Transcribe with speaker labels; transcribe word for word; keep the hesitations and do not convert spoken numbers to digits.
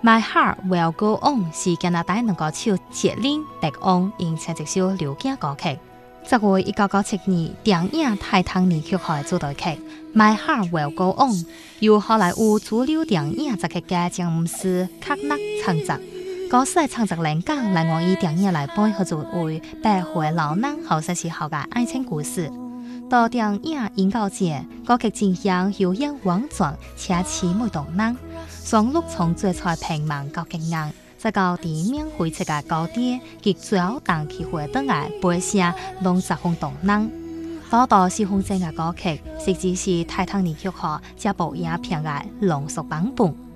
Speaker 1: My Heart Will Go On 是加拿大能歌手谢琳白昂演唱一首流行歌曲。十月一九九七年电影《泰坦尼克號》主題曲《My Heart Will Go On》由好萊塢主流電影作曲家詹姆斯·卡納創作。歌詞創作靈感來源於電影內背合作為百歲老人後生時候嘅愛情故事。到電影演告節，歌曲進行悠揚婉轉且凄美動人，雙錄從最初平民到驚豔。再到地面回測嘅高低，及最後當機會等來背聲，攏十分動人。報道是風箏嘅歌曲，實際是泰坦尼克號這部影片嘅濃縮版本。